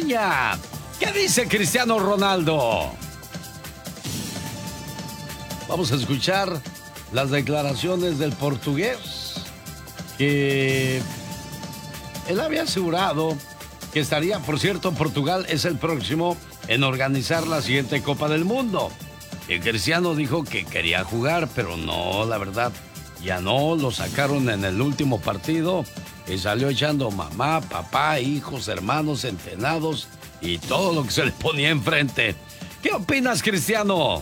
España. ¿Qué dice Cristiano Ronaldo? Vamos a escuchar las declaraciones del portugués, que él había asegurado que estaría, por cierto, Portugal es el próximo en organizar la siguiente Copa del Mundo. El Cristiano dijo que quería jugar, pero no, la verdad, ya no, lo sacaron en el último partido y salió echando mamá, papá, hijos, hermanos, entrenados y todo lo que se le ponía enfrente. ¿Qué opinas, Cristiano?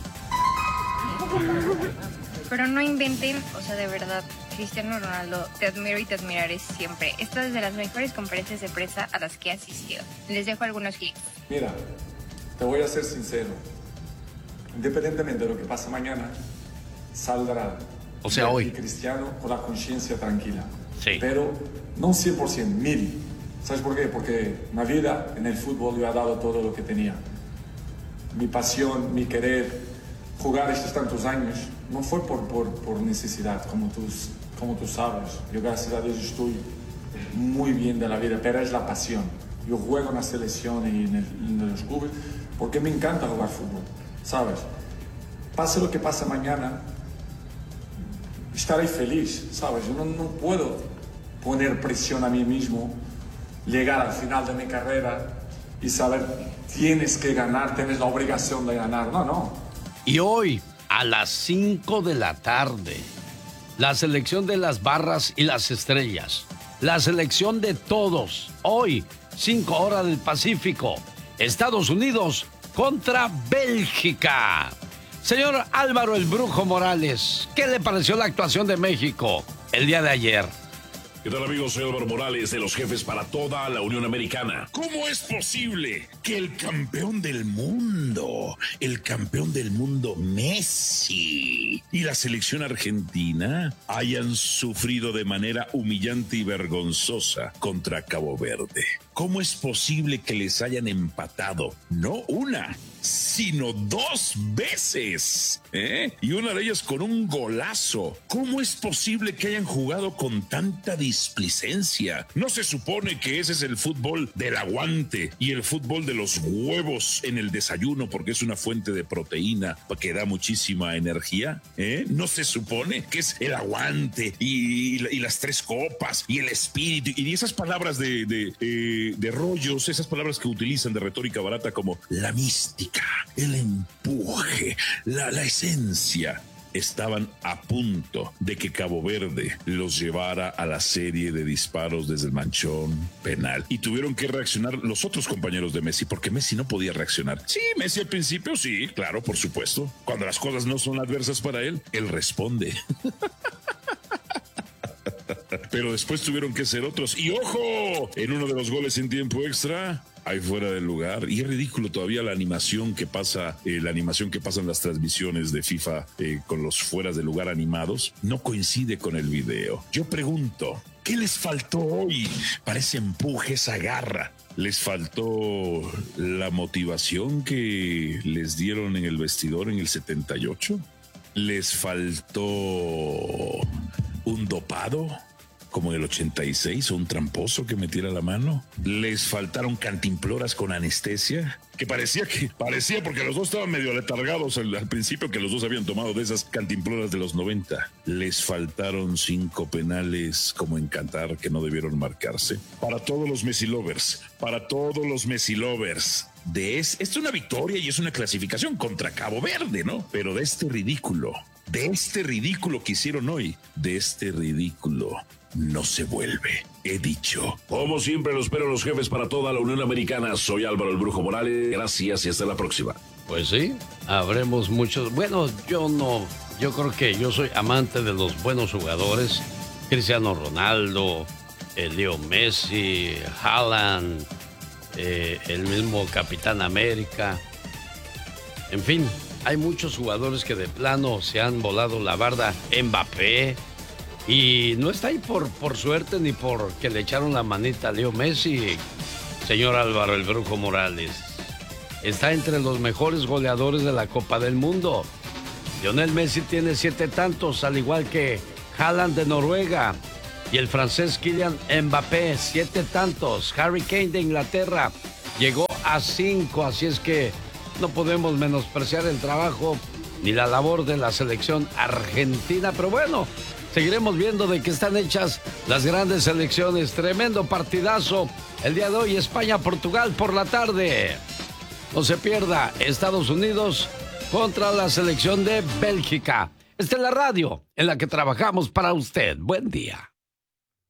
Pero no inventen, o sea, de verdad, Cristiano Ronaldo, te admiro y te admiraré siempre. Esta es de las mejores conferencias de prensa a las que he asistido. Les dejo algunos clics. Mira, te voy a ser sincero. Independientemente de lo que pase mañana, saldrá o sea, hoy Cristiano con la conciencia tranquila. Sí. Pero no 100%, 1000%. ¿Sabes por qué? Porque en la vida, en el fútbol, yo he dado todo lo que tenía. Mi pasión, mi querer, jugar estos tantos años, no fue por necesidad, como tú sabes. Yo, gracias a Dios, estoy muy bien de la vida, pero es la pasión. Yo juego en la selección y en los clubes porque me encanta jugar fútbol, ¿sabes? Pase lo que pase mañana, estaré feliz, ¿sabes? Yo no puedo poner presión a mí mismo, llegar al final de mi carrera y saber, tienes que ganar, tienes la obligación de ganar. No. Y hoy, a las 5 de la tarde, la selección de las barras y las estrellas, la selección de todos, hoy, 5 horas del Pacífico, Estados Unidos contra Bélgica. Señor Álvaro el Brujo Morales, ¿qué le pareció la actuación de México el día de ayer? ¿Qué tal, amigos? Soy Álvaro Morales, de los Jefes para toda la Unión Americana. ¿Cómo es posible que el campeón del mundo Messi y la selección argentina hayan sufrido de manera humillante y vergonzosa contra Cabo Verde? ¿Cómo es posible que les hayan empatado no una, sino 2 veces? Y una de ellas con un golazo. ¿Cómo es posible que hayan jugado con tanta displicencia? ¿No se supone que ese es el fútbol del aguante y el fútbol de los huevos en el desayuno, porque es una fuente de proteína que da muchísima energía? ¿No se supone que es el aguante y las 3 copas y el espíritu y esas palabras de rollos, esas palabras que utilizan de retórica barata como la mística, el empuje, la esencia? Estaban a punto de que Cabo Verde los llevara a la serie de disparos desde el manchón penal. Y tuvieron que reaccionar los otros compañeros de Messi, porque Messi no podía reaccionar. Sí, Messi al principio, sí, claro, por supuesto. Cuando las cosas no son adversas para él, él responde. Pero después tuvieron que ser otros. Y ¡ojo! En uno de los goles en tiempo extra, ahí fuera del lugar. Y es ridículo todavía la animación que pasan las transmisiones de FIFA con los fueras de lugar animados. No coincide con el video. Yo pregunto, ¿qué les faltó hoy para ese empuje, esa garra? ¿Les faltó la motivación que les dieron en el vestidor en el 78? ¿Les faltó un dopado como en el 86 o un tramposo que metiera la mano? ¿Les faltaron cantimploras con anestesia? Que parecía porque los dos estaban medio letargados al principio, que los dos habían tomado de esas cantimploras de los 90. ¿Les faltaron 5 penales como en Qatar que no debieron marcarse? Para todos los Messi lovers, esto es una victoria y es una clasificación contra Cabo Verde, ¿no? Pero de este ridículo que hicieron hoy, de este ridículo no se vuelve. He dicho. Como siempre, lo espero, los Jefes para toda la Unión Americana. Soy Álvaro el Brujo Morales. Gracias y hasta la próxima. Pues sí, habremos muchos. Bueno, yo creo que yo soy amante de los buenos jugadores. Cristiano Ronaldo, Leo Messi, Haaland, el mismo Capitán América. En fin, hay muchos jugadores que de plano se han volado la barda. Mbappé. Y no está ahí por suerte ni porque le echaron la manita a Leo Messi, señor Álvaro el Brujo Morales. Está entre los mejores goleadores de la Copa del Mundo. Lionel Messi tiene 7 tantos, al igual que Haaland de Noruega. Y el francés Kylian Mbappé, 7 tantos. Harry Kane de Inglaterra llegó 2-5, así es que no podemos menospreciar el trabajo ni la labor de la selección argentina, pero bueno, seguiremos viendo de qué están hechas las grandes selecciones. Tremendo partidazo el día de hoy, España-Portugal por la tarde. No se pierda, Estados Unidos contra la selección de Bélgica. Esta es la radio en la que trabajamos para usted. Buen día.